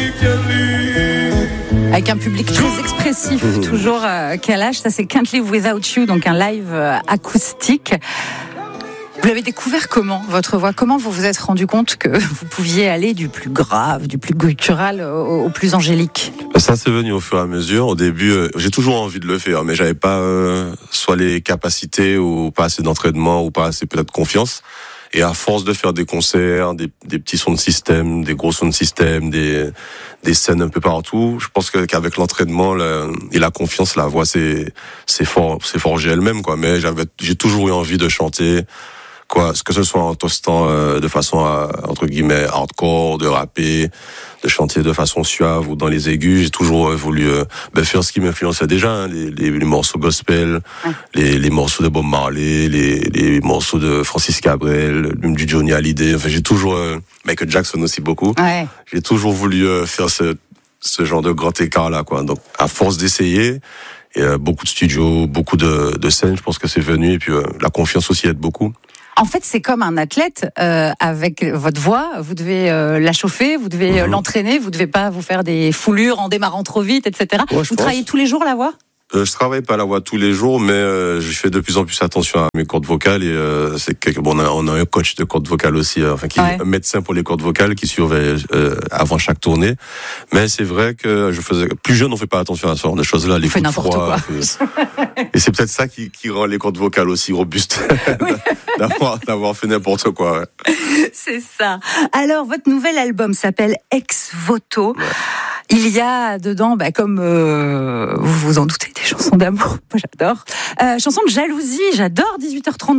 Avec un public très expressif, toujours. Quel âge? Ça, c'est Can't Live Without You, donc un live acoustique. Vous l'avez découvert comment, votre voix? Comment vous vous êtes rendu compte que vous pouviez aller du plus grave, du plus guttural au plus angélique? Ça, c'est venu au fur et à mesure. Au début, j'ai toujours envie de le faire, mais j'avais pas soit les capacités ou pas assez d'entraînement ou pas assez peut-être confiance. Et à force de faire des concerts, des petits sons de système, des gros sons de système, des scènes un peu partout, je pense qu'avec l'entraînement et la confiance, la voix c'est forgé elle-même, quoi. Mais j'ai toujours eu envie de chanter, quoi, que ce soit en toastant de façon entre guillemets hardcore, de rapper, de chanter de façon suave ou dans les aigus. J'ai toujours voulu faire ce qui m'influençait déjà, hein, les morceaux gospel, les morceaux de Bob Marley, les morceaux de Francis Cabrel, même du Johnny Hallyday. Enfin, j'ai toujours Michael Jackson aussi beaucoup. Ouais. J'ai toujours voulu faire ce genre de grand écart là, quoi. Donc à force d'essayer, et beaucoup de studios, beaucoup de scènes, je pense que c'est venu, et puis la confiance aussi aide beaucoup. En fait, c'est comme un athlète avec votre voix. Vous devez la chauffer, vous devez l'entraîner, vous devez pas vous faire des foulures en démarrant trop vite, etc. Ouais, vous travaillez tous les jours la voix? Je travaille pas la voix tous les jours, mais je fais de plus en plus attention à mes cordes vocales, et on a un coach de cordes vocales aussi, qui est un médecin pour les cordes vocales qui surveille avant chaque tournée. Mais c'est vrai que plus jeune, on fait pas attention à ce genre de choses-là, les coups de froid. Et c'est peut-être ça qui rend les cordes vocales aussi robustes. Oui. d'avoir fait n'importe quoi. Ouais. C'est ça. Alors, votre nouvel album s'appelle Ex Voto. Ouais. Il y a dedans, comme vous vous en doutez, des chansons d'amour. Moi, j'adore. Chansons de jalousie, j'adore 18h30.